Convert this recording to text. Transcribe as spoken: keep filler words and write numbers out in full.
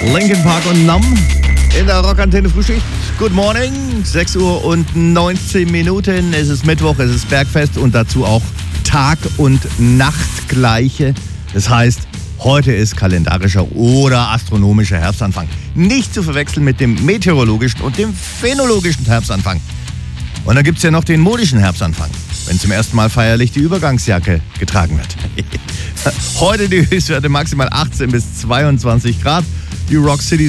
Linkin Park und Numb in der Rockantenne Frühschicht. Good morning, sechs Uhr und neunzehn Minuten. Es ist Mittwoch, es ist Bergfest und dazu auch Tag- und Nachtgleiche. Das heißt, heute ist kalendarischer oder astronomischer Herbstanfang. Nicht zu verwechseln mit dem meteorologischen und dem phänologischen Herbstanfang. Und dann gibt es ja noch den modischen Herbstanfang, wenn zum ersten Mal feierlich die Übergangsjacke getragen wird. Heute die Höchstwerte maximal achtzehn bis zweiundzwanzig Grad. Die Rock City